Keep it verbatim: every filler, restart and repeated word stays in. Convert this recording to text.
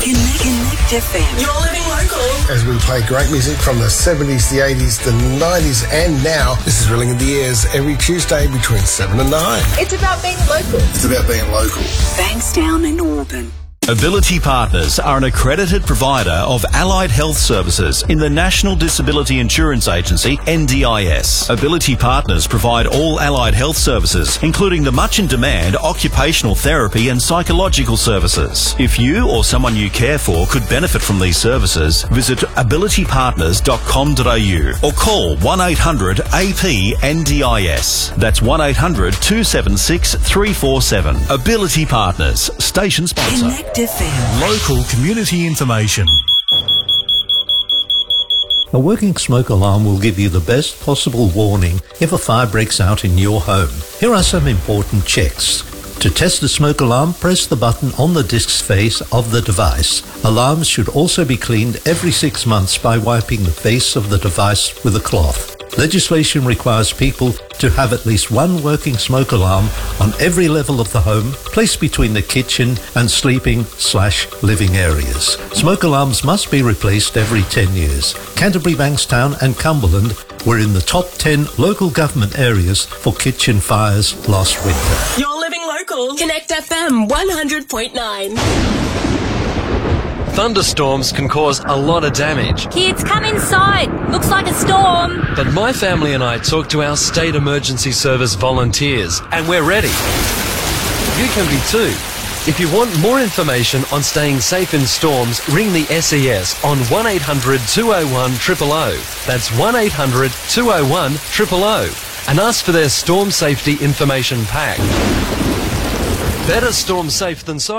Connect, Connect F M. You're living local. As we play great music from the seventies, the eighties, the nineties, and now, this is Rilling in the Ears every Tuesday between seven and nine. It's about being local. It's about being local. Bankstown and Auburn. Ability Partners are an accredited provider of allied health services in the National Disability Insurance Agency, N D I S. Ability Partners provide all allied health services, including the much-in-demand occupational therapy and psychological services. If you or someone you care for could benefit from these services, visit ability partners dot com dot a u or call one eight hundred A P N D I S. That's one eight hundred two seven six three four seven. Ability Partners, station sponsor. Connect F M. Local community information. A working smoke alarm will give you the best possible warning if a fire breaks out in your home. Here are some important checks. To test the smoke alarm, press the button on the disk's face of the device. Alarms should also be cleaned every six months by wiping the face of the device with a cloth. Legislation requires people to have at least one working smoke alarm on every level of the home, placed between the kitchen and sleeping slash living areas. Smoke alarms must be replaced every ten years. Canterbury, Bankstown and Cumberland were in the top ten local government areas for kitchen fires last winter. You're living local. Connect F M one hundred point nine. Thunderstorms can cause a lot of damage. Kids, come inside. Looks like a storm. But my family and I talked to our State Emergency Service volunteers, and we're ready. You can be too. If you want more information on staying safe in storms, ring the S E S on one eight hundred two oh one zero zero zero. That's one eight hundred two oh one zero zero zero. And ask for their storm safety information pack. Better storm safe than sorry.